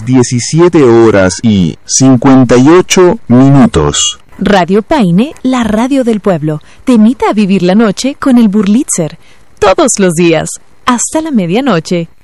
17:58. Radio Paine, la radio del pueblo, te invita a vivir la noche con el Burlitzer. Todos los días, hasta la medianoche.